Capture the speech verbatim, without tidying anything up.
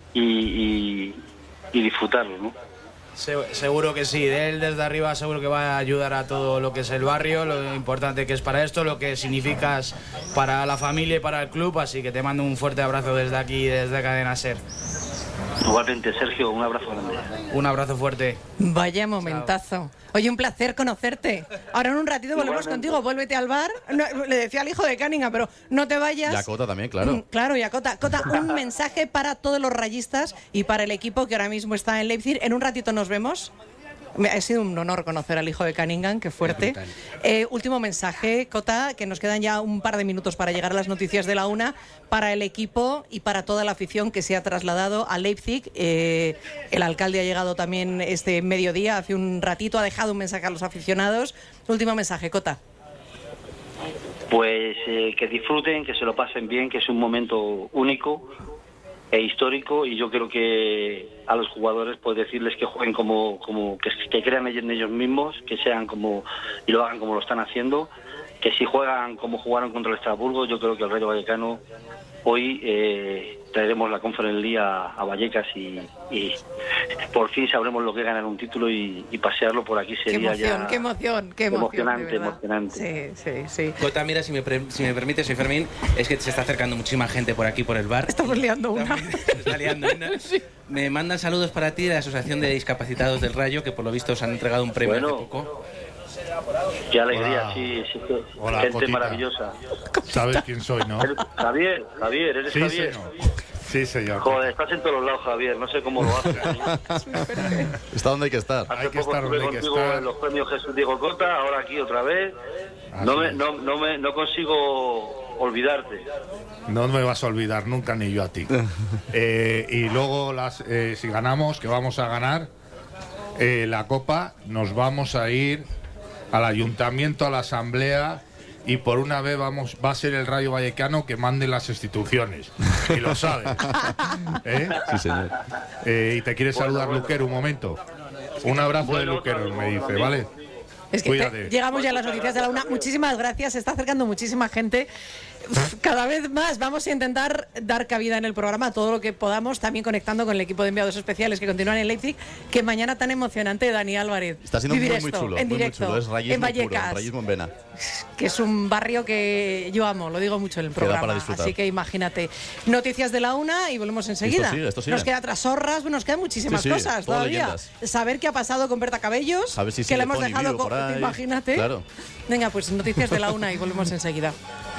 y, y, y disfrutarlo, ¿no? Seguro que sí, de él desde arriba seguro que va a ayudar a todo lo que es el barrio, lo importante que es para esto, lo que significas para la familia y para el club, así que te mando un fuerte abrazo desde aquí, desde Cadena Ser. Igualmente, Sergio, un abrazo grande. Un abrazo fuerte. Vaya momentazo. Oye, un placer conocerte. Ahora en un ratito volvemos Igualmente. contigo, vuélvete al bar. No, le decía al hijo de Cunningham, pero no te vayas. Y a Cota también, claro. Mm, Claro, y a Cota. Cota, un mensaje para todos los rayistas y para el equipo que ahora mismo está en Leipzig. En un ratito nos vemos. Me ha sido un honor conocer al hijo de Cunningham, qué fuerte. Eh, último mensaje, Cota, que nos quedan ya un par de minutos para llegar a las noticias de la una, para el equipo y para toda la afición que se ha trasladado a Leipzig. Eh, el alcalde ha llegado también este mediodía, hace un ratito, ha dejado un mensaje a los aficionados. Último mensaje, Cota. Pues eh, que disfruten, que se lo pasen bien, que es un momento único e histórico, y yo creo que a los jugadores pues decirles que jueguen como, como que, que crean en ellos mismos, que sean como y lo hagan como lo están haciendo, que si juegan como jugaron contra el Estrasburgo, yo creo que el Rayo Vallecano hoy eh, traeremos la Conference League a, a Vallecas y, y por fin sabremos lo que es ganar un título y, y pasearlo por aquí Qué sería emoción, ya qué emoción, qué emoción. emocionante, de verdad. emocionante. Sí, sí, sí. Cota, mira, si me, pre- si me permite, soy Fermín, es que se está acercando muchísima gente por aquí, por el bar. Estamos liando una. Se está liando una. Me mandan saludos para ti de la Asociación de Discapacitados del Rayo, que por lo visto os han entregado un premio Bueno. hace poco. Qué alegría, Hola. sí, sí, sí. Hola, Gente Cotita. maravillosa. ¿Sabes quién soy, no? Eres- Javier, Javier, ¿eres Sí, Javier? señor. Sí, señor. Joder, estás en todos los lados, Javier, no sé cómo lo haces. Está donde hay que estar. Hace Hay que poco estar estuve donde hay que contigo estar. en los premios Jesús Diego Cota, ahora aquí otra vez. Así No me, es. no, no me, no consigo olvidarte. No me vas a olvidar nunca ni yo a ti. Eh, y luego, las, eh, si ganamos, que vamos a ganar eh, la Copa, nos vamos a ir al Ayuntamiento, a la Asamblea, y por una vez vamos va a ser el Rayo Vallecano que mande las instituciones. Y lo sabes. ¿Eh? Sí, señor. Eh, y te quiere Bueno, saludar bueno. Luquero un momento. Un abrazo Bueno, de Luquero, otro me amigo, dice, amigo. ¿vale? Es que Cuídate. te- llegamos ya a las noticias de la una. Muchísimas gracias. Se está acercando muchísima gente. Uf, Cada vez más vamos a intentar dar cabida en el programa todo lo que podamos, también conectando con el equipo de enviados especiales que continúan en Leipzig. Que mañana tan emocionante, Dani Álvarez. Está siendo Vivir muy, muy esto chulo. en muy, directo, muy chulo. Es rayismo en puro, Vallecas, rayismo en vena. que es un barrio que yo amo, lo digo mucho en el Queda para programa. disfrutar. Así que imagínate. Noticias de la una y volvemos enseguida. Esto sigue, esto sigue. Nos queda Trasorras, nos quedan muchísimas Sí, sí, cosas todo todavía. leyendas. Saber qué ha pasado con Berta Cabellos, A ver si que sigue le hemos Pony dejado, Vivo co- por ahí. imagínate. Claro. Venga, pues noticias de la una y volvemos enseguida.